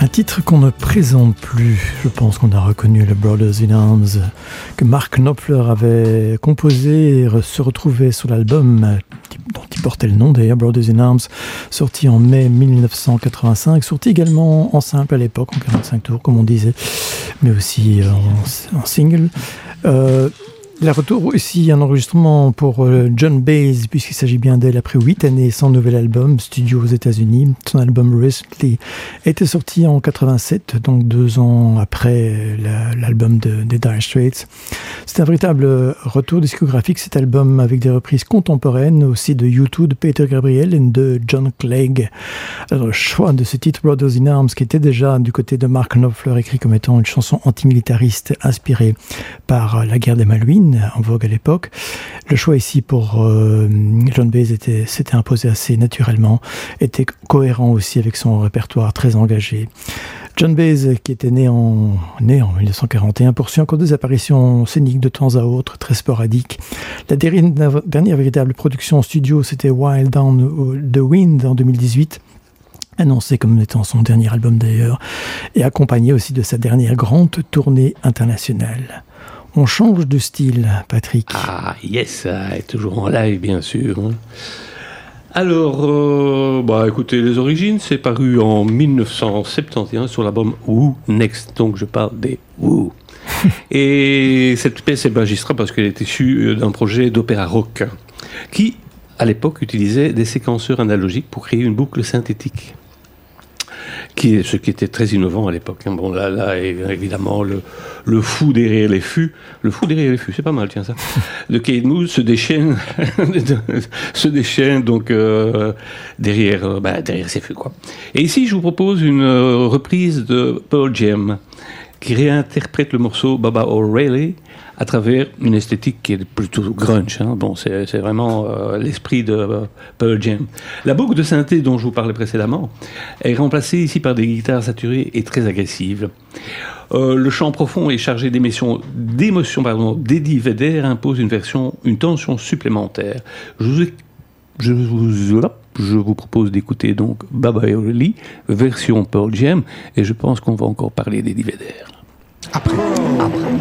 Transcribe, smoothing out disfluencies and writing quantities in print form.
Un titre qu'on ne présente plus. Je pense qu'on a reconnu le Brothers in Arms que Mark Knopfler avait composé et se retrouvait sur l'album dont il portait le nom d'ailleurs, Brothers in Arms, sorti en mai 1985, sorti également en simple à l'époque, en 45 tours comme on disait, mais aussi en single. Il retour aussi un enregistrement pour Joan Baez, puisqu'il s'agit bien d'elle après 8 années sans nouvel album, studio aux États-Unis. Son album Recently était sorti en 87, donc 2 ans après l'album des Dire Straits. C'est un véritable retour discographique, cet album, avec des reprises contemporaines aussi de U2, de Peter Gabriel et de John Clegg. Alors, le choix de ce titre Brothers in Arms, qui était déjà du côté de Mark Knopfler, écrit comme étant une chanson antimilitariste inspirée par la guerre des Malouines, en vogue à l'époque. Le choix ici pour Joan Baez s'était imposé assez naturellement, était cohérent aussi avec son répertoire très engagé. Joan Baez, qui était né en 1941, poursuit encore des apparitions scéniques de temps à autre, très sporadiques. La dernière véritable production en studio, c'était Wild Down the Wind en 2018, annoncé comme étant son dernier album d'ailleurs, et accompagné aussi de sa dernière grande tournée internationale. On change de style, Patrick. Ah, yes, toujours en live, bien sûr. Alors, écoutez, les origines, c'est paru en 1971 sur l'album Who Next, donc je parle des Who. Et cette pièce est magistral parce qu'elle est issue d'un projet d'opéra rock qui, à l'époque, utilisait des séquenceurs analogiques pour créer une boucle synthétique. Ce qui était très innovant à l'époque. Bon, là, évidemment, le fou derrière les fûts, c'est pas mal, tiens, ça, de Kate Moos se déchaîne donc derrière ces fûts, quoi. Et ici, je vous propose une reprise de Pearl Jam qui réinterprète le morceau Baba O'Reilly à travers une esthétique qui est plutôt grunge. Bon, c'est vraiment l'esprit de Pearl Jam. La boucle de synthé dont je vous parlais précédemment est remplacée ici par des guitares saturées et très agressives. Le chant profond et chargé d'émotions, d'Eddie Vedder impose une tension supplémentaire. Je vous propose d'écouter donc Baba O'Reilly, version Pearl Jam, et je pense qu'on va encore parler d'Eddie Vedder. Après.